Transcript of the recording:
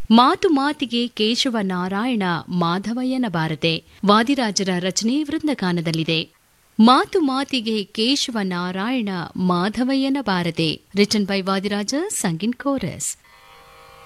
ಮಾತು ಮಾತಿಗೆ ಕೇಶವ ನಾರಾಯಣ ಮಾಧವಯ್ಯನ ಬಾರದೆ ವಾದಿರಾಜರ ರಚನೆ ವೃಂದಗಾನದಲ್ಲಿದೆ. ಮಾತು ಮಾತಿಗೆ ಕೇಶವ ನಾರಾಯಣ ಮಾಧವಯ್ಯನ ಬಾರದೆ ರಿಟನ್ ಬೈ ವಾದಿರಾಜ ಸಂಗಿನ್ ಕೋರಸ್.